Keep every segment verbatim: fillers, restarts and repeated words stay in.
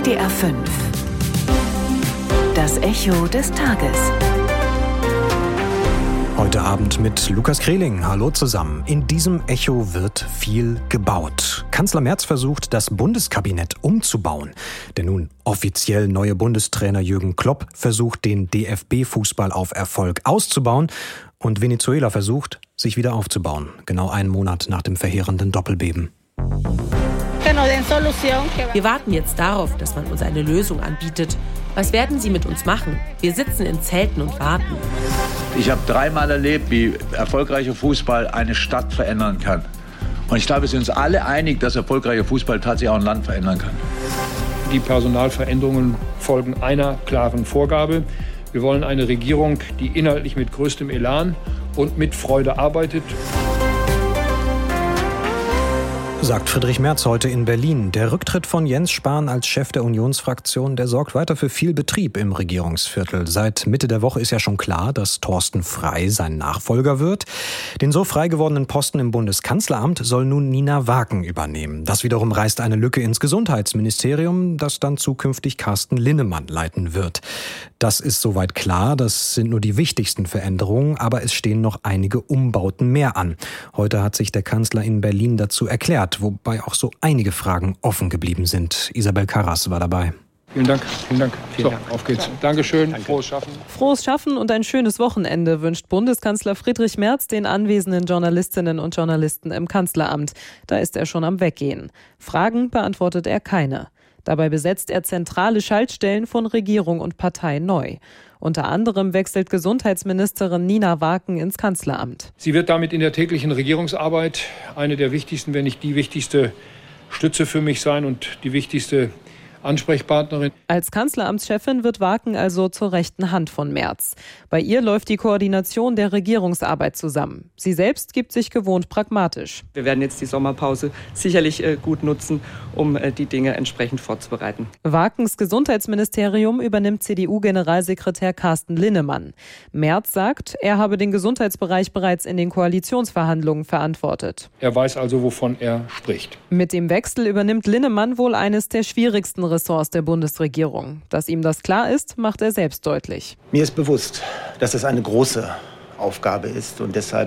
D R fünf. Das Echo des Tages. Heute Abend mit Lukas Krehling. Hallo zusammen. In diesem Echo wird viel gebaut. Kanzler Merz versucht, das Bundeskabinett umzubauen. Der nun offiziell neue Bundestrainer Jürgen Klopp versucht, den D F B-Fußball auf Erfolg auszubauen. Und Venezuela versucht, sich wieder aufzubauen. Genau einen Monat nach dem verheerenden Doppelbeben. Wir warten jetzt darauf, dass man uns eine Lösung anbietet. Was werden Sie mit uns machen? Wir sitzen in Zelten und warten. Ich habe dreimal erlebt, wie erfolgreicher Fußball eine Stadt verändern kann. Und ich glaube, wir sind uns alle einig, dass erfolgreicher Fußball tatsächlich auch ein Land verändern kann. Die Personalveränderungen folgen einer klaren Vorgabe. Wir wollen eine Regierung, die inhaltlich mit größtem Elan und mit Freude arbeitet. Sagt Friedrich Merz heute in Berlin. Der Rücktritt von Jens Spahn als Chef der Unionsfraktion, der sorgt weiter für viel Betrieb im Regierungsviertel. Seit Mitte der Woche ist ja schon klar, dass Thorsten Frey sein Nachfolger wird. Den so frei gewordenen Posten im Bundeskanzleramt soll nun Nina Waken übernehmen. Das wiederum reißt eine Lücke ins Gesundheitsministerium, das dann zukünftig Carsten Linnemann leiten wird. Das ist soweit klar, das sind nur die wichtigsten Veränderungen, aber es stehen noch einige Umbauten mehr an. Heute hat sich der Kanzler in Berlin dazu erklärt, wobei auch so einige Fragen offen geblieben sind. Isabel Karras war dabei. Vielen Dank, vielen Dank. Vielen so, Dank. Auf geht's. Dankeschön, Danke. Frohes Schaffen. Frohes Schaffen und ein schönes Wochenende wünscht Bundeskanzler Friedrich Merz den anwesenden Journalistinnen und Journalisten im Kanzleramt. Da ist er schon am Weggehen. Fragen beantwortet er keine. Dabei besetzt er zentrale Schaltstellen von Regierung und Partei neu. Unter anderem wechselt Gesundheitsministerin Nina Waken ins Kanzleramt. Sie wird damit in der täglichen Regierungsarbeit eine der wichtigsten, wenn nicht die wichtigste Stütze für mich sein und die wichtigste Ansprechpartnerin. Als Kanzleramtschefin wird Waken also zur rechten Hand von Merz. Bei ihr läuft die Koordination der Regierungsarbeit zusammen. Sie selbst gibt sich gewohnt pragmatisch. Wir werden jetzt die Sommerpause sicherlich äh, gut nutzen, um äh, die Dinge entsprechend vorzubereiten. Wakens Gesundheitsministerium übernimmt C D U-Generalsekretär Carsten Linnemann. Merz sagt, er habe den Gesundheitsbereich bereits in den Koalitionsverhandlungen verantwortet. Er weiß also, wovon er spricht. Mit dem Wechsel übernimmt Linnemann wohl eines der schwierigsten Ressorts der Bundesregierung. Dass ihm das klar ist, macht er selbst deutlich. Mir ist bewusst, dass es eine große Aufgabe ist und deshalb,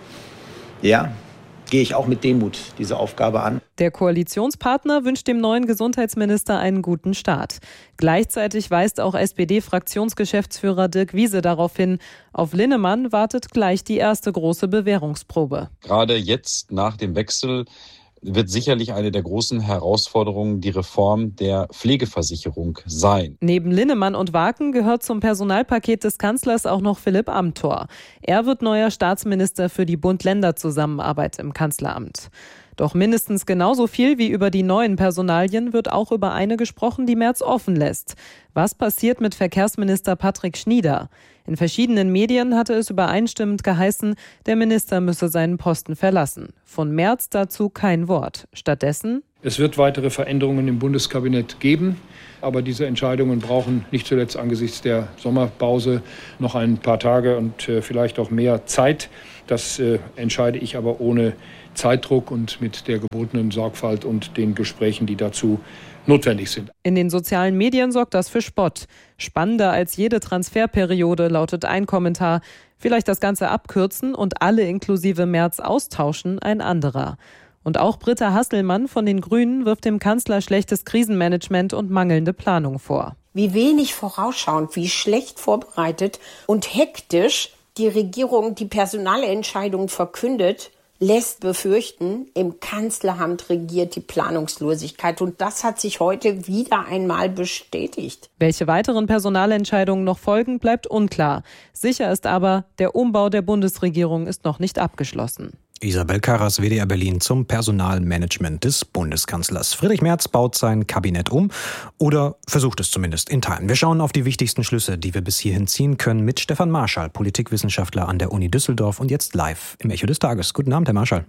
ja, gehe ich auch mit Demut diese Aufgabe an. Der Koalitionspartner wünscht dem neuen Gesundheitsminister einen guten Start. Gleichzeitig weist auch S P D-Fraktionsgeschäftsführer Dirk Wiese darauf hin, auf Linnemann wartet gleich die erste große Bewährungsprobe. Gerade jetzt nach dem Wechsel wird sicherlich eine der großen Herausforderungen die Reform der Pflegeversicherung sein. Neben Linnemann und Waken gehört zum Personalpaket des Kanzlers auch noch Philipp Amthor. Er wird neuer Staatsminister für die Bund-Länder-Zusammenarbeit im Kanzleramt. Doch mindestens genauso viel wie über die neuen Personalien wird auch über eine gesprochen, die Merz offen lässt. Was passiert mit Verkehrsminister Patrick Schnieder? In verschiedenen Medien hatte es übereinstimmend geheißen, der Minister müsse seinen Posten verlassen. Von Merz dazu kein Wort. Stattdessen: Es wird weitere Veränderungen im Bundeskabinett geben, aber diese Entscheidungen brauchen nicht zuletzt angesichts der Sommerpause noch ein paar Tage und äh, vielleicht auch mehr Zeit. Das äh, entscheide ich aber ohne Zeitdruck und mit der gebotenen Sorgfalt und den Gesprächen, die dazu notwendig sind. In den sozialen Medien sorgt das für Spott. Spannender als jede Transferperiode lautet ein Kommentar. Vielleicht das Ganze abkürzen und alle inklusive Merz austauschen, ein anderer. Und auch Britta Hasselmann von den Grünen wirft dem Kanzler schlechtes Krisenmanagement und mangelnde Planung vor. Wie wenig vorausschauend, wie schlecht vorbereitet und hektisch die Regierung die Personalentscheidungen verkündet, lässt befürchten, im Kanzleramt regiert die Planungslosigkeit. Und das hat sich heute wieder einmal bestätigt. Welche weiteren Personalentscheidungen noch folgen, bleibt unklar. Sicher ist aber, der Umbau der Bundesregierung ist noch nicht abgeschlossen. Isabel Karras, W D R Berlin, zum Personalmanagement des Bundeskanzlers. Friedrich Merz baut sein Kabinett um oder versucht es zumindest in Teilen. Wir schauen auf die wichtigsten Schlüsse, die wir bis hierhin ziehen können, mit Stefan Marschall, Politikwissenschaftler an der Uni Düsseldorf und jetzt live im Echo des Tages. Guten Abend, Herr Marschall.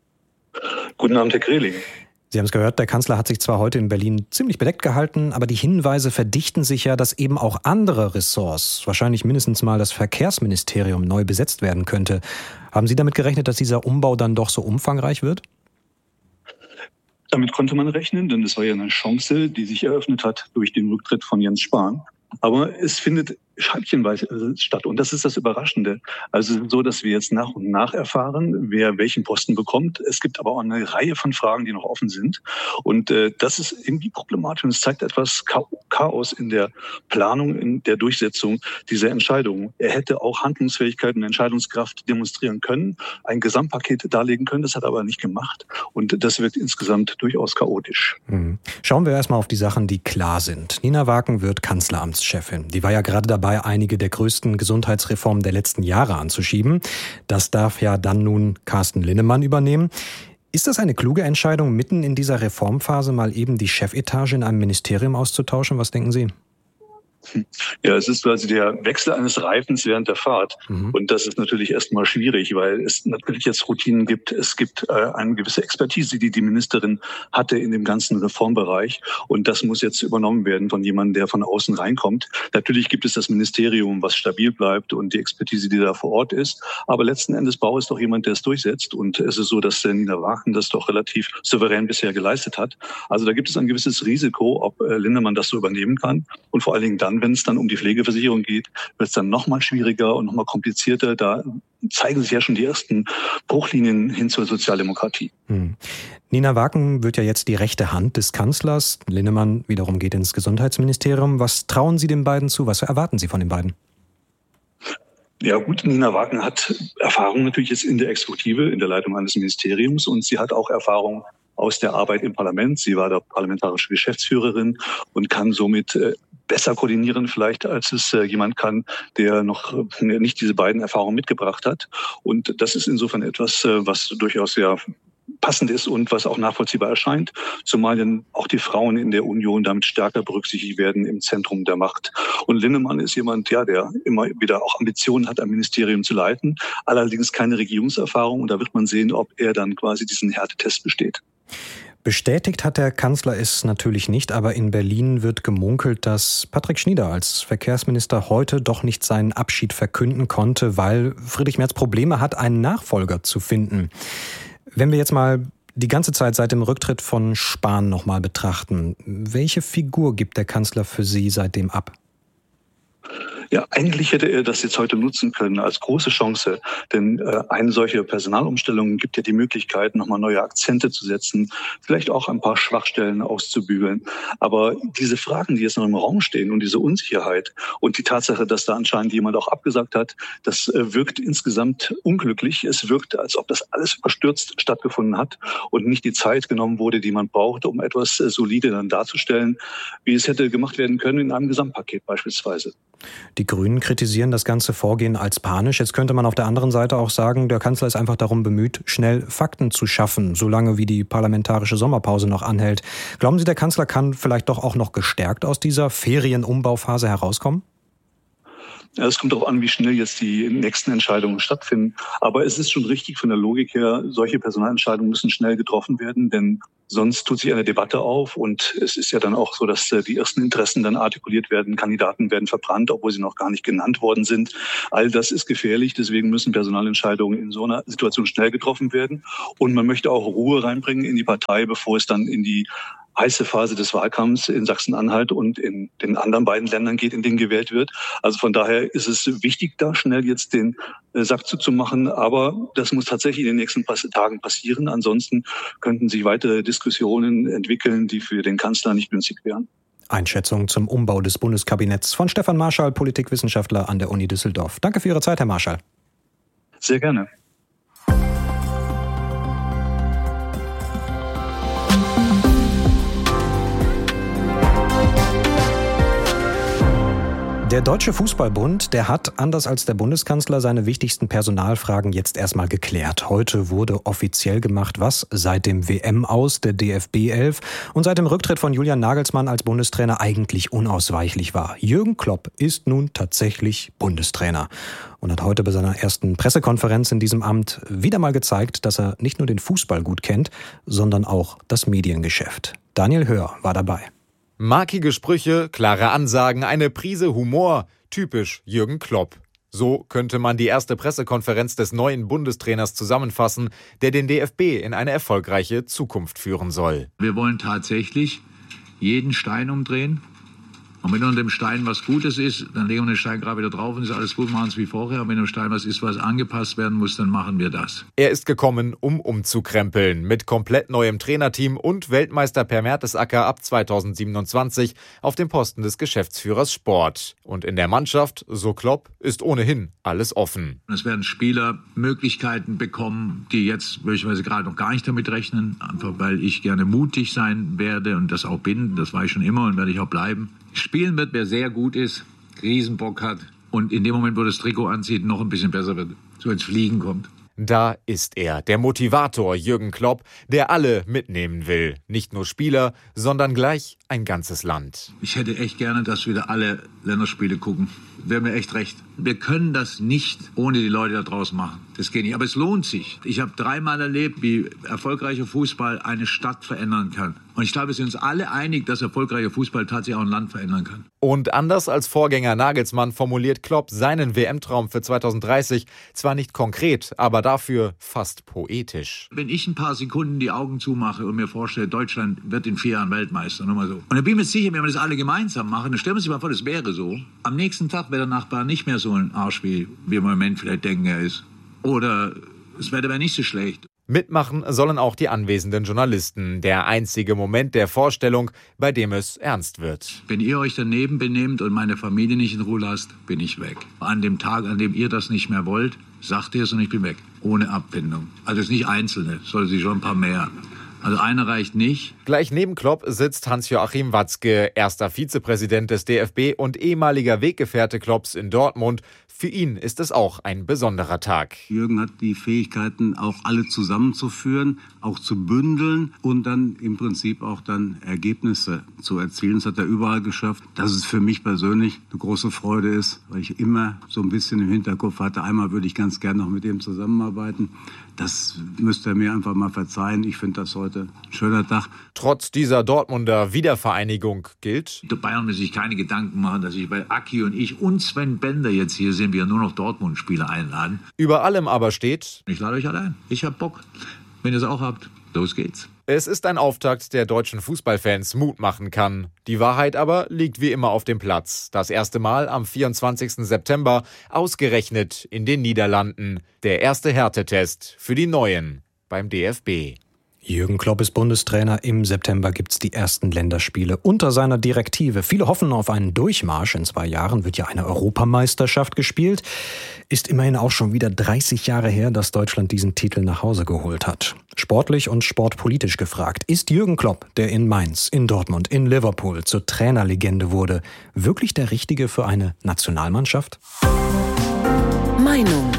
Guten Abend, Herr Krehling. Sie haben es gehört, der Kanzler hat sich zwar heute in Berlin ziemlich bedeckt gehalten, aber die Hinweise verdichten sich ja, dass eben auch andere Ressorts, wahrscheinlich mindestens mal das Verkehrsministerium, neu besetzt werden könnte. Haben Sie damit gerechnet, dass dieser Umbau dann doch so umfangreich wird? Damit konnte man rechnen, denn es war ja eine Chance, die sich eröffnet hat durch den Rücktritt von Jens Spahn. Aber es findet scheibchenweise statt. Und das ist das Überraschende. Also so, dass wir jetzt nach und nach erfahren, wer welchen Posten bekommt. Es gibt aber auch eine Reihe von Fragen, die noch offen sind. Und äh, das ist irgendwie problematisch. Und es zeigt etwas Chaos in der Planung, in der Durchsetzung dieser Entscheidungen. Er hätte auch Handlungsfähigkeit und Entscheidungskraft demonstrieren können, ein Gesamtpaket darlegen können. Das hat er aber nicht gemacht. Und das wirkt insgesamt durchaus chaotisch. Mhm. Schauen wir erstmal auf die Sachen, die klar sind. Nina Waken wird Kanzleramtschefin. Die war ja gerade dabei, einige der größten Gesundheitsreformen der letzten Jahre anzuschieben. Das darf ja dann nun Carsten Linnemann übernehmen. Ist das eine kluge Entscheidung, mitten in dieser Reformphase mal eben die Chefetage in einem Ministerium auszutauschen? Was denken Sie? Ja, es ist quasi der Wechsel eines Reifens während der Fahrt. Mhm. Und das ist natürlich erstmal schwierig, weil es natürlich jetzt Routinen gibt. Es gibt äh, eine gewisse Expertise, die die Ministerin hatte in dem ganzen Reformbereich. Und das muss jetzt übernommen werden von jemandem, der von außen reinkommt. Natürlich gibt es das Ministerium, was stabil bleibt und die Expertise, die da vor Ort ist. Aber letzten Endes braucht es doch jemand, der es durchsetzt. Und es ist so, dass der Nina Waken das doch relativ souverän bisher geleistet hat. Also da gibt es ein gewisses Risiko, ob äh, Linnemann das so übernehmen kann. Und vor allen Dingen dann, wenn es dann um die Pflegeversicherung geht, wird es dann noch mal schwieriger und noch mal komplizierter. Da zeigen sich ja schon die ersten Bruchlinien hin zur Sozialdemokratie. Hm. Nina Waken wird ja jetzt die rechte Hand des Kanzlers. Linnemann wiederum geht ins Gesundheitsministerium. Was trauen Sie den beiden zu? Was erwarten Sie von den beiden? Ja gut, Nina Waken hat Erfahrung natürlich jetzt in der Exekutive, in der Leitung eines Ministeriums, und sie hat auch Erfahrung aus der Arbeit im Parlament. Sie war da parlamentarische Geschäftsführerin und kann somit äh, besser koordinieren vielleicht, als es äh, jemand kann, der noch äh, nicht diese beiden Erfahrungen mitgebracht hat. Und das ist insofern etwas, äh, was durchaus sehr passend ist und was auch nachvollziehbar erscheint, zumal dann auch die Frauen in der Union damit stärker berücksichtigt werden im Zentrum der Macht. Und Linnemann ist jemand, ja, der immer wieder auch Ambitionen hat, ein Ministerium zu leiten, allerdings keine Regierungserfahrung, und da wird man sehen, ob er dann quasi diesen Härtetest besteht. Bestätigt hat der Kanzler es natürlich nicht, aber in Berlin wird gemunkelt, dass Patrick Schnieder als Verkehrsminister heute doch nicht seinen Abschied verkünden konnte, weil Friedrich Merz Probleme hat, einen Nachfolger zu finden. Wenn wir jetzt mal die ganze Zeit seit dem Rücktritt von Spahn nochmal betrachten, welche Figur gibt der Kanzler für Sie seitdem ab? Ja, eigentlich hätte er das jetzt heute nutzen können als große Chance, denn äh, eine solche Personalumstellung gibt ja die Möglichkeit, nochmal neue Akzente zu setzen, vielleicht auch ein paar Schwachstellen auszubügeln. Aber diese Fragen, die jetzt noch im Raum stehen und diese Unsicherheit und die Tatsache, dass da anscheinend jemand auch abgesagt hat, das äh, wirkt insgesamt unglücklich. Es wirkt, als ob das alles überstürzt stattgefunden hat und nicht die Zeit genommen wurde, die man brauchte, um etwas äh, solide dann darzustellen, wie es hätte gemacht werden können in einem Gesamtpaket beispielsweise. Die Grünen kritisieren das ganze Vorgehen als panisch. Jetzt könnte man auf der anderen Seite auch sagen, der Kanzler ist einfach darum bemüht, schnell Fakten zu schaffen, solange wie die parlamentarische Sommerpause noch anhält. Glauben Sie, der Kanzler kann vielleicht doch auch noch gestärkt aus dieser Ferienumbauphase herauskommen? Ja, es kommt darauf an, wie schnell jetzt die nächsten Entscheidungen stattfinden. Aber es ist schon richtig von der Logik her, solche Personalentscheidungen müssen schnell getroffen werden, denn sonst tut sich eine Debatte auf und es ist ja dann auch so, dass die ersten Interessen dann artikuliert werden, Kandidaten werden verbrannt, obwohl sie noch gar nicht genannt worden sind. All das ist gefährlich, deswegen müssen Personalentscheidungen in so einer Situation schnell getroffen werden. Und man möchte auch Ruhe reinbringen in die Partei, bevor es dann in die heiße Phase des Wahlkampfs in Sachsen-Anhalt und in den anderen beiden Ländern geht, in denen gewählt wird. Also von daher ist es wichtig, da schnell jetzt den Sack zuzumachen. Aber das muss tatsächlich in den nächsten Tagen passieren. Ansonsten könnten sich weitere Diskussionen entwickeln, die für den Kanzler nicht günstig wären. Einschätzung zum Umbau des Bundeskabinetts von Stefan Marschall, Politikwissenschaftler an der Uni Düsseldorf. Danke für Ihre Zeit, Herr Marschall. Sehr gerne. Der Deutsche Fußballbund, der hat, anders als der Bundeskanzler, seine wichtigsten Personalfragen jetzt erstmal geklärt. Heute wurde offiziell gemacht, was seit dem W M-Aus der D F B elf und seit dem Rücktritt von Julian Nagelsmann als Bundestrainer eigentlich unausweichlich war. Jürgen Klopp ist nun tatsächlich Bundestrainer und hat heute bei seiner ersten Pressekonferenz in diesem Amt wieder mal gezeigt, dass er nicht nur den Fußball gut kennt, sondern auch das Mediengeschäft. Daniel Hör war dabei. Markige Sprüche, klare Ansagen, eine Prise Humor, typisch Jürgen Klopp. So könnte man die erste Pressekonferenz des neuen Bundestrainers zusammenfassen, der den D F B in eine erfolgreiche Zukunft führen soll. Wir wollen tatsächlich jeden Stein umdrehen. Und wenn unter dem Stein was Gutes ist, dann legen wir den Stein gerade wieder drauf und ist alles gut, machen es wie vorher. Und wenn im Stein was ist, was angepasst werden muss, dann machen wir das. Er ist gekommen, um umzukrempeln. Mit komplett neuem Trainerteam und Weltmeister Per Mertesacker ab zweitausendsiebenundzwanzig auf dem Posten des Geschäftsführers Sport. Und in der Mannschaft, so Klopp, ist ohnehin alles offen. Es werden Spieler Möglichkeiten bekommen, die jetzt möglicherweise gerade noch gar nicht damit rechnen. Einfach weil ich gerne mutig sein werde und das auch bin. Das war ich schon immer und werde ich auch bleiben. Spielen wird, wer sehr gut ist, Riesenbock hat und in dem Moment, wo das Trikot anzieht, noch ein bisschen besser wird, so ins Fliegen kommt. Da ist er, der Motivator Jürgen Klopp, der alle mitnehmen will. Nicht nur Spieler, sondern gleich ein ganzes Land. Ich hätte echt gerne, dass wieder alle Länderspiele gucken. Wäre mir echt recht. Wir können das nicht ohne die Leute da draußen machen. Das geht nicht. Aber es lohnt sich. Ich habe dreimal erlebt, wie erfolgreicher Fußball eine Stadt verändern kann. Und ich glaube, wir sind uns alle einig, dass erfolgreicher Fußball tatsächlich auch ein Land verändern kann. Und anders als Vorgänger Nagelsmann formuliert Klopp seinen W M-Traum für zweitausenddreißig zwar nicht konkret, aber dafür fast poetisch. Wenn ich ein paar Sekunden die Augen zumache und mir vorstelle, Deutschland wird in vier Jahren Weltmeister, nur mal so. Und dann bin ich mir sicher, wenn wir das alle gemeinsam machen, dann stellen wir uns mal vor, das wäre so. Am nächsten Tag wäre der Nachbar nicht mehr so ein Arsch, wie wir im Moment vielleicht denken, er ist. Oder das Wetter wäre nicht so schlecht. Mitmachen sollen auch die anwesenden Journalisten. Der einzige Moment der Vorstellung, bei dem es ernst wird. Wenn ihr euch daneben benehmt und meine Familie nicht in Ruhe lasst, bin ich weg. An dem Tag, an dem ihr das nicht mehr wollt, sagt ihr es und ich bin weg. Ohne Abfindung. Also es ist nicht Einzelne, es sollte sich schon ein paar mehr. Also einer reicht nicht. Gleich neben Klopp sitzt Hans-Joachim Watzke, erster Vizepräsident des D F B und ehemaliger Weggefährte Klopps in Dortmund. Für ihn ist es auch ein besonderer Tag. Jürgen hat die Fähigkeiten, auch alle zusammenzuführen, auch zu bündeln und dann im Prinzip auch dann Ergebnisse zu erzielen. Das hat er überall geschafft. Dass es für mich persönlich eine große Freude ist, weil ich immer so ein bisschen im Hinterkopf hatte, einmal würde ich ganz gerne noch mit ihm zusammenarbeiten. Das müsste er mir einfach mal verzeihen. Ich finde das heute ein schöner Tag. Trotz dieser Dortmunder Wiedervereinigung gilt: Die Bayern müssen sich keine Gedanken machen, dass ich bei Aki und ich und Sven Bender jetzt hier sind, wir nur noch Dortmund-Spieler einladen. Über allem aber steht: Ich lade euch alle ein. Ich hab Bock. Wenn ihr es auch habt, los geht's. Es ist ein Auftakt, der deutschen Fußballfans Mut machen kann. Die Wahrheit aber liegt wie immer auf dem Platz. Das erste Mal am vierundzwanzigsten September, ausgerechnet in den Niederlanden. Der erste Härtetest für die Neuen beim D F B. Jürgen Klopp ist Bundestrainer. Im September gibt's die ersten Länderspiele unter seiner Direktive. Viele hoffen auf einen Durchmarsch. In zwei Jahren wird ja eine Europameisterschaft gespielt. Ist immerhin auch schon wieder dreißig Jahre her, dass Deutschland diesen Titel nach Hause geholt hat. Sportlich und sportpolitisch gefragt: Ist Jürgen Klopp, der in Mainz, in Dortmund, in Liverpool zur Trainerlegende wurde, wirklich der Richtige für eine Nationalmannschaft? Meinung.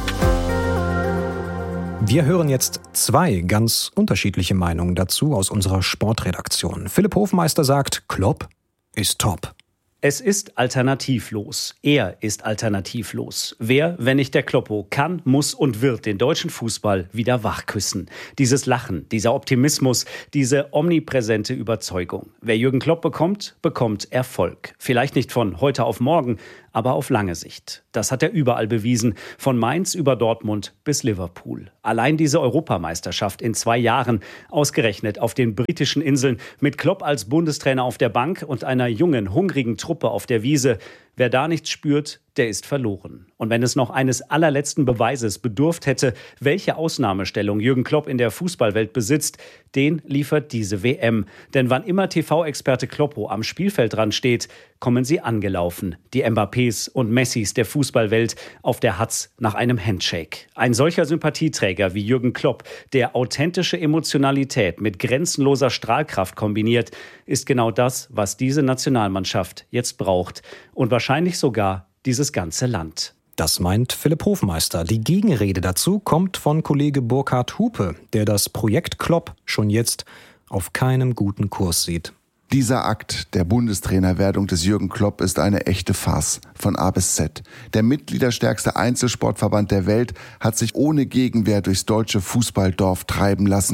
Wir hören jetzt zwei ganz unterschiedliche Meinungen dazu aus unserer Sportredaktion. Philipp Hofmeister sagt, Klopp ist top. Es ist alternativlos. Er ist alternativlos. Wer, wenn nicht der Kloppo, kann, muss und wird den deutschen Fußball wieder wachküssen. Dieses Lachen, dieser Optimismus, diese omnipräsente Überzeugung. Wer Jürgen Klopp bekommt, bekommt Erfolg. Vielleicht nicht von heute auf morgen, aber auf lange Sicht. Das hat er überall bewiesen, von Mainz über Dortmund bis Liverpool. Allein diese Europameisterschaft in zwei Jahren, ausgerechnet auf den britischen Inseln, mit Klopp als Bundestrainer auf der Bank und einer jungen, hungrigen Truppe auf der Wiese. Wer da nichts spürt, der ist verloren. Und wenn es noch eines allerletzten Beweises bedurft hätte, welche Ausnahmestellung Jürgen Klopp in der Fußballwelt besitzt, den liefert diese W M. Denn wann immer T V-Experte Kloppo am Spielfeldrand steht, kommen sie angelaufen. Die Mbappés und Messis der Fußballwelt auf der Hatz nach einem Handshake. Ein solcher Sympathieträger wie Jürgen Klopp, der authentische Emotionalität mit grenzenloser Strahlkraft kombiniert, ist genau das, was diese Nationalmannschaft jetzt braucht. Und wahrscheinlich sogar dieses ganze Land. Das meint Philipp Hofmeister. Die Gegenrede dazu kommt von Kollege Burkhard Hupe, der das Projekt Klopp schon jetzt auf keinem guten Kurs sieht. Dieser Akt der Bundestrainerwerdung des Jürgen Klopp ist eine echte Farce von A bis Z. Der mitgliederstärkste Einzelsportverband der Welt hat sich ohne Gegenwehr durchs deutsche Fußballdorf treiben lassen.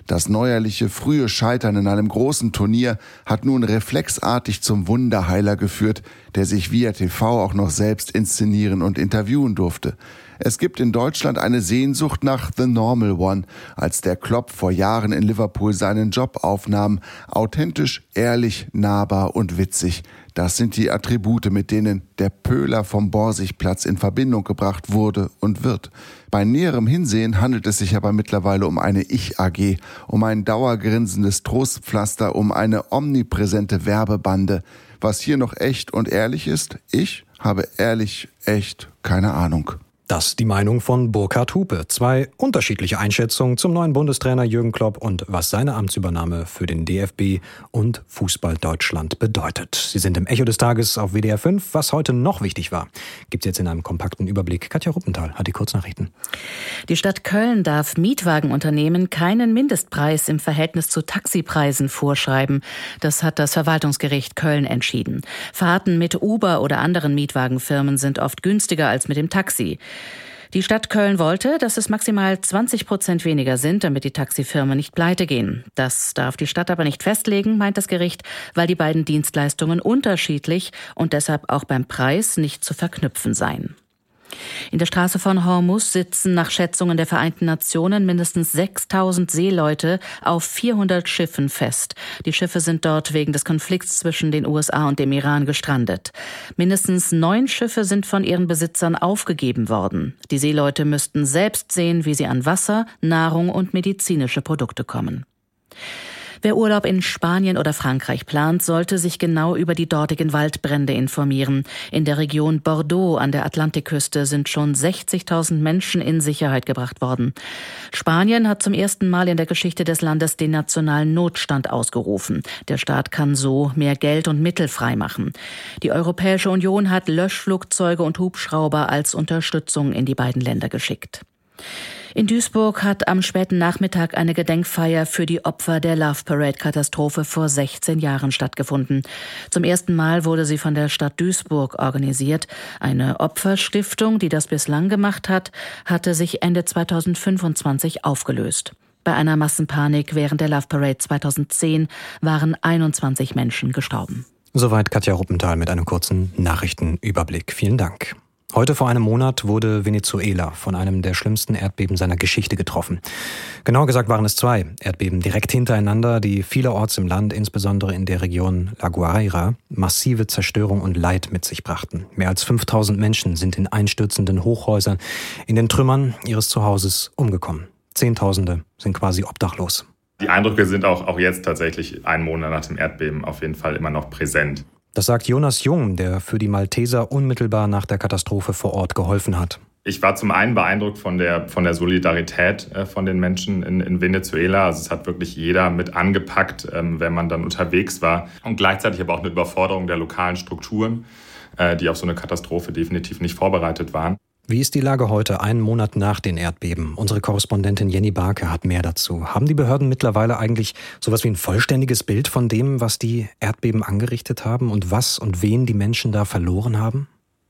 Das neuerliche frühe Scheitern in einem großen Turnier hat nun reflexartig zum Wunderheiler geführt, der sich via T V auch noch selbst inszenieren und interviewen durfte. Es gibt in Deutschland eine Sehnsucht nach The Normal One, als der Klopp vor Jahren in Liverpool seinen Job aufnahm. Authentisch, ehrlich, nahbar und witzig. Das sind die Attribute, mit denen der Pöhler vom Borsigplatz in Verbindung gebracht wurde und wird. Bei näherem Hinsehen handelt es sich aber mittlerweile um eine Ich-A G, um ein dauergrinsendes Trostpflaster, um eine omnipräsente Werbebande. Was hier noch echt und ehrlich ist, ich habe ehrlich, echt keine Ahnung. Das die Meinung von Burkhard Hupe. Zwei unterschiedliche Einschätzungen zum neuen Bundestrainer Jürgen Klopp und was seine Amtsübernahme für den D F B und Fußball Deutschland bedeutet. Sie sind im Echo des Tages auf W D R fünf. Was heute noch wichtig war, gibt es jetzt in einem kompakten Überblick. Katja Ruppenthal hat die Kurznachrichten. Die Stadt Köln darf Mietwagenunternehmen keinen Mindestpreis im Verhältnis zu Taxipreisen vorschreiben. Das hat das Verwaltungsgericht Köln entschieden. Fahrten mit Uber oder anderen Mietwagenfirmen sind oft günstiger als mit dem Taxi. Die Stadt Köln wollte, dass es maximal zwanzig Prozent weniger sind, damit die Taxifirmen nicht pleite gehen. Das darf die Stadt aber nicht festlegen, meint das Gericht, weil die beiden Dienstleistungen unterschiedlich und deshalb auch beim Preis nicht zu verknüpfen seien. In der Straße von Hormuz sitzen nach Schätzungen der Vereinten Nationen mindestens sechstausend Seeleute auf vierhundert Schiffen fest. Die Schiffe sind dort wegen des Konflikts zwischen den U S A und dem Iran gestrandet. Mindestens neun Schiffe sind von ihren Besitzern aufgegeben worden. Die Seeleute müssten selbst sehen, wie sie an Wasser, Nahrung und medizinische Produkte kommen. Wer Urlaub in Spanien oder Frankreich plant, sollte sich genau über die dortigen Waldbrände informieren. In der Region Bordeaux an der Atlantikküste sind schon sechzigtausend Menschen in Sicherheit gebracht worden. Spanien hat zum ersten Mal in der Geschichte des Landes den nationalen Notstand ausgerufen. Der Staat kann so mehr Geld und Mittel freimachen. Die Europäische Union hat Löschflugzeuge und Hubschrauber als Unterstützung in die beiden Länder geschickt. In Duisburg hat am späten Nachmittag eine Gedenkfeier für die Opfer der Love Parade-Katastrophe vor sechzehn Jahren stattgefunden. Zum ersten Mal wurde sie von der Stadt Duisburg organisiert. Eine Opferstiftung, die das bislang gemacht hat, hatte sich Ende zweitausendfünfundzwanzig aufgelöst. Bei einer Massenpanik während der Love Parade zweitausendzehn waren einundzwanzig Menschen gestorben. Soweit Katja Ruppenthal mit einem kurzen Nachrichtenüberblick. Vielen Dank. Heute vor einem Monat wurde Venezuela von einem der schlimmsten Erdbeben seiner Geschichte getroffen. Genauer gesagt waren es zwei Erdbeben direkt hintereinander, die vielerorts im Land, insbesondere in der Region La Guaira, massive Zerstörung und Leid mit sich brachten. Mehr als fünftausend Menschen sind in einstürzenden Hochhäusern in den Trümmern ihres Zuhauses umgekommen. Zehntausende sind quasi obdachlos. Die Eindrücke sind auch, auch jetzt tatsächlich einen Monat nach dem Erdbeben auf jeden Fall immer noch präsent. Das sagt Jonas Jung, der für die Malteser unmittelbar nach der Katastrophe vor Ort geholfen hat. Ich war zum einen beeindruckt von der, von der Solidarität äh, von den Menschen in, in Venezuela. Also es hat wirklich jeder mit angepackt, ähm, wenn man dann unterwegs war. Und gleichzeitig aber auch eine Überforderung der lokalen Strukturen, äh, die auf so eine Katastrophe definitiv nicht vorbereitet waren. Wie ist die Lage heute, einen Monat nach den Erdbeben? Unsere Korrespondentin Jenny Barke hat mehr dazu. Haben die Behörden mittlerweile eigentlich sowas wie ein vollständiges Bild von dem, was die Erdbeben angerichtet haben und was und wen die Menschen da verloren haben?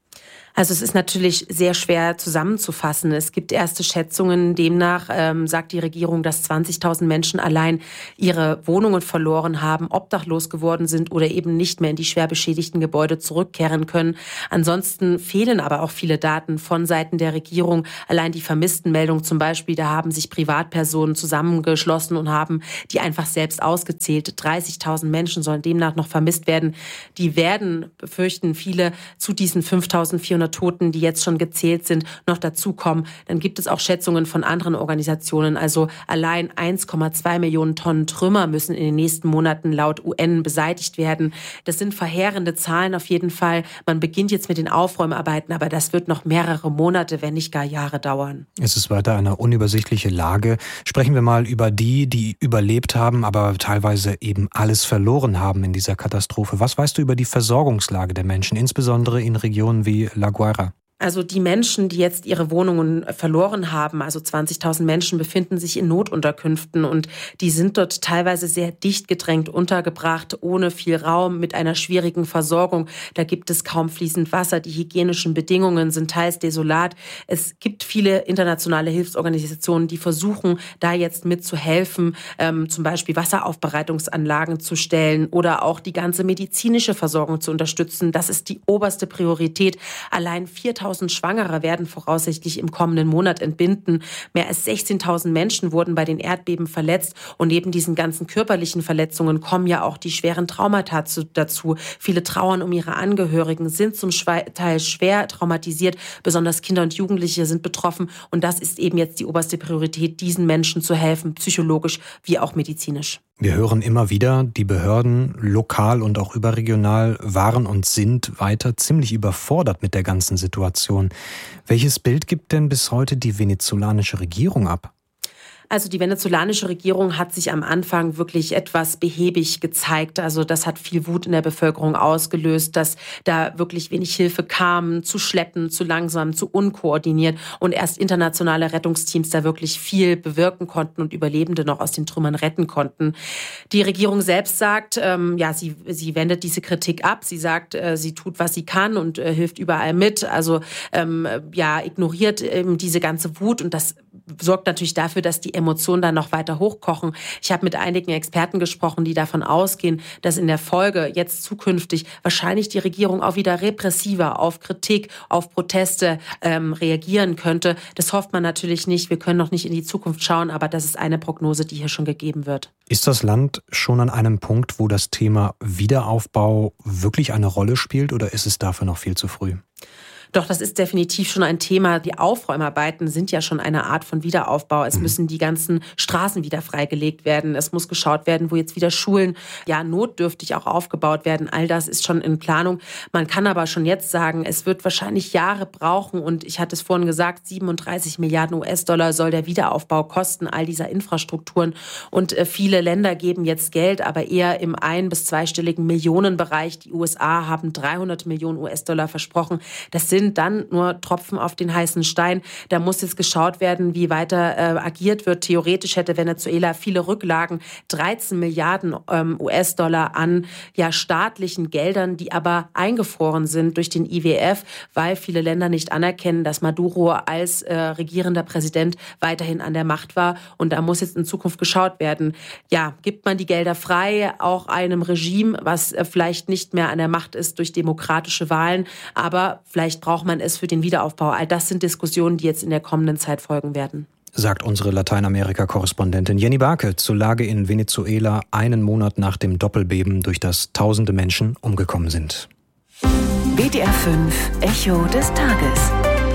Also es ist natürlich sehr schwer zusammenzufassen. Es gibt erste Schätzungen. Demnach ähm, sagt die Regierung, dass zwanzigtausend Menschen allein ihre Wohnungen verloren haben, obdachlos geworden sind oder eben nicht mehr in die schwer beschädigten Gebäude zurückkehren können. Ansonsten fehlen aber auch viele Daten von Seiten der Regierung. Allein die Vermisstenmeldung zum Beispiel, da haben sich Privatpersonen zusammengeschlossen und haben die einfach selbst ausgezählt. dreißigtausend Menschen sollen demnach noch vermisst werden. Die werden, befürchten viele, zu diesen fünftausendvierhundert Toten, die jetzt schon gezählt sind, noch dazukommen. Dann gibt es auch Schätzungen von anderen Organisationen. Also allein eins Komma zwei Millionen Tonnen Trümmer müssen in den nächsten Monaten laut U N beseitigt werden. Das sind verheerende Zahlen auf jeden Fall. Man beginnt jetzt mit den Aufräumarbeiten, aber das wird noch mehrere Monate, wenn nicht gar Jahre dauern. Es ist weiter eine unübersichtliche Lage. Sprechen wir mal über die, die überlebt haben, aber teilweise eben alles verloren haben in dieser Katastrophe. Was weißt du über die Versorgungslage der Menschen, insbesondere in Regionen wie La Guaira? Also die Menschen, die jetzt ihre Wohnungen verloren haben, also zwanzigtausend Menschen befinden sich in Notunterkünften und die sind dort teilweise sehr dicht gedrängt untergebracht, ohne viel Raum, mit einer schwierigen Versorgung. Da gibt es kaum fließend Wasser, die hygienischen Bedingungen sind teils desolat. Es gibt viele internationale Hilfsorganisationen, die versuchen, da jetzt mitzuhelfen, ähm, zum Beispiel Wasseraufbereitungsanlagen zu stellen oder auch die ganze medizinische Versorgung zu unterstützen. Das ist die oberste Priorität. Allein viertausend Schwangere werden voraussichtlich im kommenden Monat entbinden. Mehr als sechzehntausend Menschen wurden bei den Erdbeben verletzt. Und neben diesen ganzen körperlichen Verletzungen kommen ja auch die schweren Traumata dazu. Viele trauern um ihre Angehörigen, sind zum Teil schwer traumatisiert. Besonders Kinder und Jugendliche sind betroffen. Und das ist eben jetzt die oberste Priorität, diesen Menschen zu helfen, psychologisch wie auch medizinisch. Wir hören immer wieder, die Behörden lokal und auch überregional waren und sind weiter ziemlich überfordert mit der ganzen Situation. Welches Bild gibt denn bis heute die venezolanische Regierung ab? Also die venezolanische Regierung hat sich am Anfang wirklich etwas behäbig gezeigt. Also das hat viel Wut in der Bevölkerung ausgelöst, dass da wirklich wenig Hilfe kam, zu schleppen, zu langsam, zu unkoordiniert und erst internationale Rettungsteams da wirklich viel bewirken konnten und Überlebende noch aus den Trümmern retten konnten. Die Regierung selbst sagt, ähm, ja, sie, sie wendet diese Kritik ab. Sie sagt, äh, sie tut, was sie kann und äh, hilft überall mit. Also ähm, ja, ignoriert ähm, diese ganze Wut und das sorgt natürlich dafür, dass die Emotionen dann noch weiter hochkochen. Ich habe mit einigen Experten gesprochen, die davon ausgehen, dass in der Folge jetzt zukünftig wahrscheinlich die Regierung auch wieder repressiver auf Kritik, auf Proteste ähm, reagieren könnte. Das hofft man natürlich nicht. Wir können noch nicht in die Zukunft schauen, aber das ist eine Prognose, die hier schon gegeben wird. Ist das Land schon an einem Punkt, wo das Thema Wiederaufbau wirklich eine Rolle spielt, oder ist es dafür noch viel zu früh? Doch, das ist definitiv schon ein Thema. Die Aufräumarbeiten sind ja schon eine Art von Wiederaufbau. Es mhm. müssen die ganzen Straßen wieder freigelegt werden. Es muss geschaut werden, wo jetzt wieder Schulen ja notdürftig auch aufgebaut werden. All das ist schon in Planung. Man kann aber schon jetzt sagen, es wird wahrscheinlich Jahre brauchen. Und ich hatte es vorhin gesagt, siebenunddreißig Milliarden U S-Dollar soll der Wiederaufbau kosten, all dieser Infrastrukturen. Und äh, viele Länder geben jetzt Geld, aber eher im ein- bis zweistelligen Millionenbereich. Die U S A haben dreihundert Millionen U S-Dollar versprochen. Das sind dann nur Tropfen auf den heißen Stein. Da muss jetzt geschaut werden, wie weiter äh, agiert wird. Theoretisch hätte Venezuela viele Rücklagen, dreizehn Milliarden ähm, U S-Dollar an ja, staatlichen Geldern, die aber eingefroren sind durch den I W F, weil viele Länder nicht anerkennen, dass Maduro als äh, regierender Präsident weiterhin an der Macht war. Und da muss jetzt in Zukunft geschaut werden, ja, gibt man die Gelder frei, auch einem Regime, was äh, vielleicht nicht mehr an der Macht ist durch demokratische Wahlen, aber vielleicht braucht braucht man es für den Wiederaufbau. All das sind Diskussionen, die jetzt in der kommenden Zeit folgen werden. Sagt unsere Lateinamerika-Korrespondentin Jenny Barke zur Lage in Venezuela einen Monat nach dem Doppelbeben, durch das tausende Menschen umgekommen sind. W D R fünf Echo des Tages.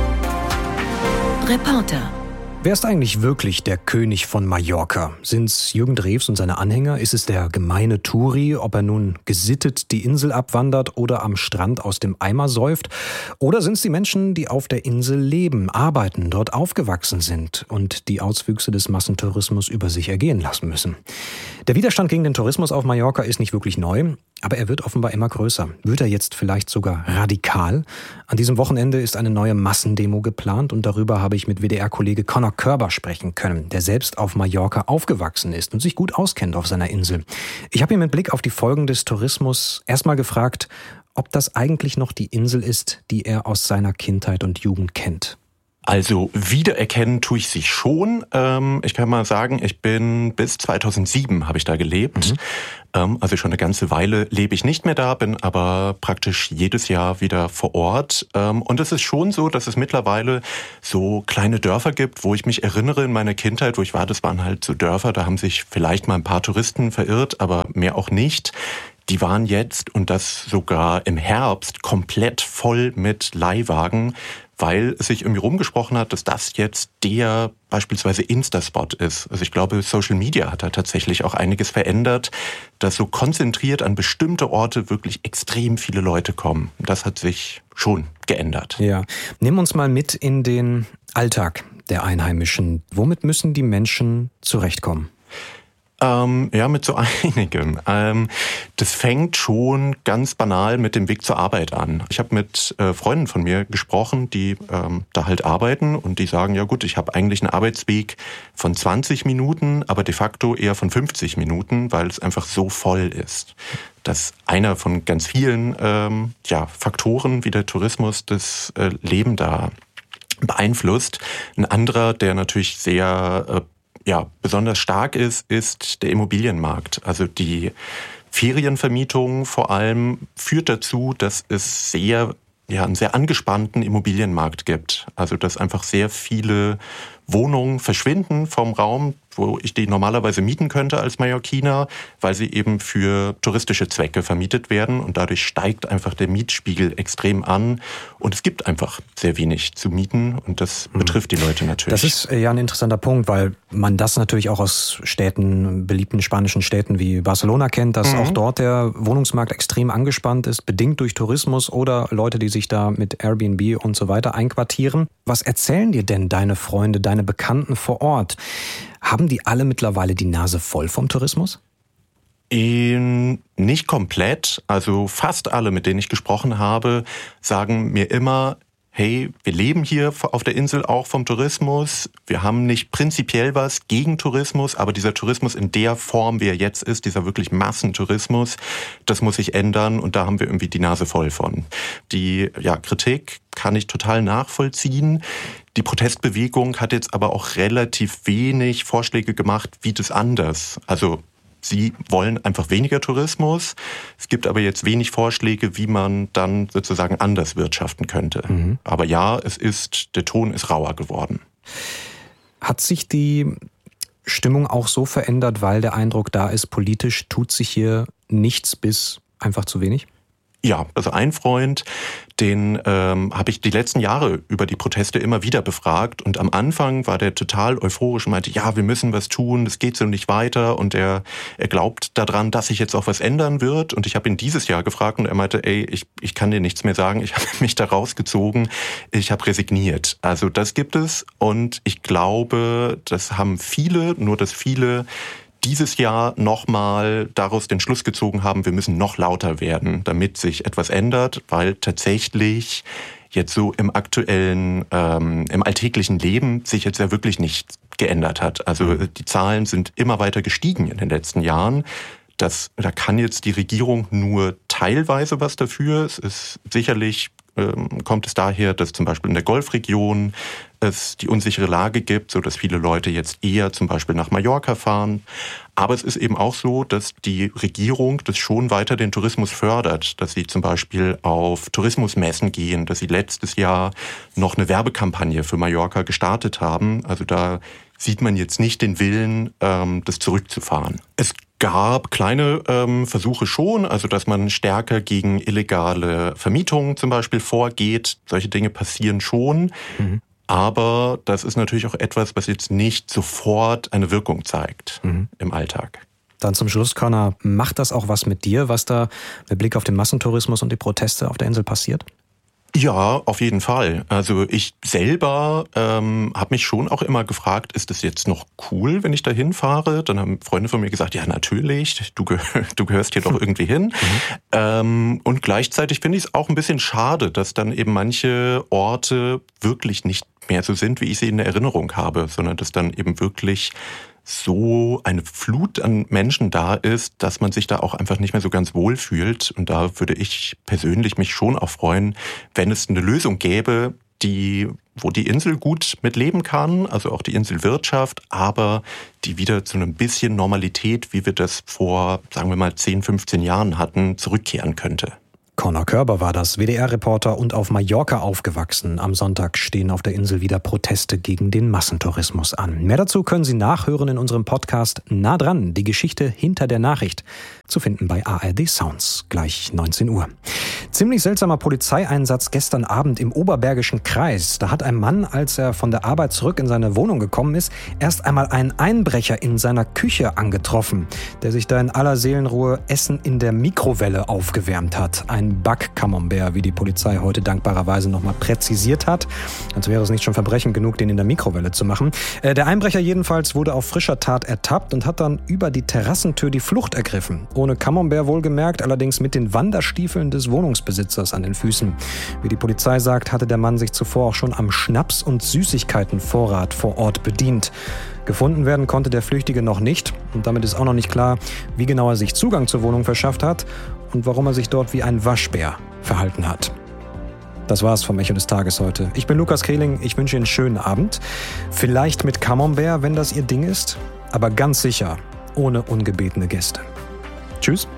Reporter. Wer ist eigentlich wirklich der König von Mallorca? Sind's Jürgen Drews und seine Anhänger? Ist es der gemeine Touri, ob er nun gesittet die Insel abwandert oder am Strand aus dem Eimer säuft? Oder sind's die Menschen, die auf der Insel leben, arbeiten, dort aufgewachsen sind und die Auswüchse des Massentourismus über sich ergehen lassen müssen? Der Widerstand gegen den Tourismus auf Mallorca ist nicht wirklich neu, aber er wird offenbar immer größer. Wird er jetzt vielleicht sogar radikal? An diesem Wochenende ist eine neue Massendemo geplant und darüber habe ich mit W D R-Kollege Conor Körber sprechen können, der selbst auf Mallorca aufgewachsen ist und sich gut auskennt auf seiner Insel. Ich habe ihn mit Blick auf die Folgen des Tourismus erstmal gefragt, ob das eigentlich noch die Insel ist, die er aus seiner Kindheit und Jugend kennt. Also wiedererkennen tue ich sie schon. Ähm, ich kann mal sagen, ich bin bis zweitausendsieben habe ich da gelebt. Mhm. Ähm, also schon eine ganze Weile lebe ich nicht mehr da, bin aber praktisch jedes Jahr wieder vor Ort. Ähm, und es ist schon so, dass es mittlerweile so kleine Dörfer gibt, wo ich mich erinnere in meiner Kindheit, wo ich war, das waren halt so Dörfer, da haben sich vielleicht mal ein paar Touristen verirrt, aber mehr auch nicht. Die waren jetzt, und das sogar im Herbst, komplett voll mit Leihwagen, weil es sich irgendwie rumgesprochen hat, dass das jetzt der beispielsweise Insta-Spot ist. Also ich glaube, Social Media hat da tatsächlich auch einiges verändert, dass so konzentriert an bestimmte Orte wirklich extrem viele Leute kommen. Das hat sich schon geändert. Ja, nimm uns mal mit in den Alltag der Einheimischen. Womit müssen die Menschen zurechtkommen? Ähm, ja, mit so einigem. Ähm, das fängt schon ganz banal mit dem Weg zur Arbeit an. Ich habe mit äh, Freunden von mir gesprochen, die ähm, da halt arbeiten und die sagen, ja gut, ich habe eigentlich einen Arbeitsweg von zwanzig Minuten, aber de facto eher von fünfzig Minuten, weil es einfach so voll ist. Das ist einer von ganz vielen ähm, ja, Faktoren, wie der Tourismus das äh, Leben da beeinflusst. Ein anderer, der natürlich sehr äh, ja, besonders stark ist, ist der Immobilienmarkt. Also die Ferienvermietung vor allem führt dazu, dass es sehr, ja, einen sehr angespannten Immobilienmarkt gibt. Also dass einfach sehr viele Wohnungen verschwinden vom Raum, wo ich die normalerweise mieten könnte als Mallorquiner, weil sie eben für touristische Zwecke vermietet werden und dadurch steigt einfach der Mietspiegel extrem an und es gibt einfach sehr wenig zu mieten und das betrifft die Leute natürlich. Das ist ja ein interessanter Punkt, weil man das natürlich auch aus Städten, beliebten spanischen Städten wie Barcelona kennt, dass mhm. auch dort der Wohnungsmarkt extrem angespannt ist, bedingt durch Tourismus oder Leute, die sich da mit Airbnb und so weiter einquartieren. Was erzählen dir denn deine Freunde, deine Bekannten vor Ort? Haben die alle mittlerweile die Nase voll vom Tourismus? In, nicht komplett. Also fast alle, mit denen ich gesprochen habe, sagen mir immer, hey, wir leben hier auf der Insel auch vom Tourismus. Wir haben nicht prinzipiell was gegen Tourismus, aber dieser Tourismus in der Form, wie er jetzt ist, dieser wirklich Massentourismus, das muss sich ändern und da haben wir irgendwie die Nase voll von. Die ja, Kritik kann ich total nachvollziehen. Die Protestbewegung hat jetzt aber auch relativ wenig Vorschläge gemacht, wie das anders. Also sie wollen einfach weniger Tourismus. Es gibt aber jetzt wenig Vorschläge, wie man dann sozusagen anders wirtschaften könnte. Mhm. Aber ja, es ist, der Ton ist rauer geworden. Hat sich die Stimmung auch so verändert, weil der Eindruck da ist, politisch tut sich hier nichts bis einfach zu wenig? Ja, also ein Freund, den ähm, habe ich die letzten Jahre über die Proteste immer wieder befragt und am Anfang war der total euphorisch und meinte, ja, wir müssen was tun, das geht so nicht weiter und er, er glaubt daran, dass sich jetzt auch was ändern wird und ich habe ihn dieses Jahr gefragt und er meinte, ey, ich, ich kann dir nichts mehr sagen, ich habe mich da rausgezogen, ich habe resigniert. Also das gibt es und ich glaube, das haben viele, nur dass viele dieses Jahr nochmal daraus den Schluss gezogen haben, wir müssen noch lauter werden, damit sich etwas ändert, weil tatsächlich jetzt so im aktuellen, ähm, im alltäglichen Leben sich jetzt ja wirklich nichts geändert hat. Also die Zahlen sind immer weiter gestiegen in den letzten Jahren. Das, da kann jetzt die Regierung nur teilweise was dafür. Es ist sicherlich ähm, kommt es daher, dass zum Beispiel in der Golfregion es die unsichere Lage gibt, so dass viele Leute jetzt eher zum Beispiel nach Mallorca fahren. Aber es ist eben auch so, dass die Regierung das schon weiter den Tourismus fördert, dass sie zum Beispiel auf Tourismusmessen gehen, dass sie letztes Jahr noch eine Werbekampagne für Mallorca gestartet haben. Also da sieht man jetzt nicht den Willen, das zurückzufahren. Es gab kleine ähm, Versuche schon, also dass man stärker gegen illegale Vermietungen zum Beispiel vorgeht. Solche Dinge passieren schon. Mhm. Aber das ist natürlich auch etwas, was jetzt nicht sofort eine Wirkung zeigt mhm. im Alltag. Dann zum Schluss, Conor, macht das auch was mit dir, was da mit Blick auf den Massentourismus und die Proteste auf der Insel passiert? Ja, auf jeden Fall. Also ich selber ähm, habe mich schon auch immer gefragt, ist es jetzt noch cool, wenn ich da hinfahre? Dann haben Freunde von mir gesagt, ja natürlich, du, geh- du gehörst hier doch irgendwie hin. Mhm. Ähm, und gleichzeitig finde ich es auch ein bisschen schade, dass dann eben manche Orte wirklich nicht mehr so sind, wie ich sie in der Erinnerung habe, sondern dass dann eben wirklich so eine Flut an Menschen da ist, dass man sich da auch einfach nicht mehr so ganz wohl fühlt. Und da würde ich persönlich mich schon auch freuen, wenn es eine Lösung gäbe, die, wo die Insel gut mit leben kann, also auch die Inselwirtschaft, aber die wieder zu einem bisschen Normalität, wie wir das vor, sagen wir mal, zehn, fünfzehn Jahren hatten, zurückkehren könnte. Conor Körber war das, W D R-Reporter und auf Mallorca aufgewachsen. Am Sonntag stehen auf der Insel wieder Proteste gegen den Massentourismus an. Mehr dazu können Sie nachhören in unserem Podcast Nah dran, die Geschichte hinter der Nachricht. Zu finden bei A R D Sounds, gleich neunzehn Uhr. Ziemlich seltsamer Polizeieinsatz gestern Abend im Oberbergischen Kreis. Da hat ein Mann, als er von der Arbeit zurück in seine Wohnung gekommen ist, erst einmal einen Einbrecher in seiner Küche angetroffen, der sich da in aller Seelenruhe Essen in der Mikrowelle aufgewärmt hat. Ein Back-Camembert, wie die Polizei heute dankbarerweise nochmal präzisiert hat. Als wäre es nicht schon Verbrechen genug, den in der Mikrowelle zu machen. Äh, der Einbrecher jedenfalls wurde auf frischer Tat ertappt und hat dann über die Terrassentür die Flucht ergriffen. Ohne Camembert wohlgemerkt, allerdings mit den Wanderstiefeln des Wohnungsbesitzers an den Füßen. Wie die Polizei sagt, hatte der Mann sich zuvor auch schon am Schnaps- und Süßigkeitenvorrat vor Ort bedient. Gefunden werden konnte der Flüchtige noch nicht und damit ist auch noch nicht klar, wie genau er sich Zugang zur Wohnung verschafft hat und warum er sich dort wie ein Waschbär verhalten hat. Das war's vom Echo des Tages heute. Ich bin Lukas Kehling, ich wünsche Ihnen einen schönen Abend. Vielleicht mit Camembert, wenn das Ihr Ding ist, aber ganz sicher ohne ungebetene Gäste. Tschüss.